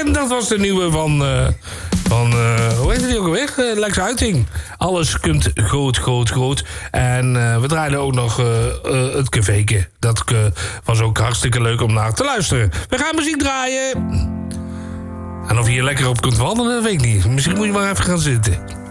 En dat was de nieuwe van hoe heet die ook alweer? Lex Uiting. Alles kunt groot. En we draaiden ook nog het caféke. Dat was ook hartstikke leuk om naar te luisteren. We gaan muziek draaien. En of je hier lekker op kunt wandelen, dat weet ik niet. Misschien moet je maar even gaan zitten.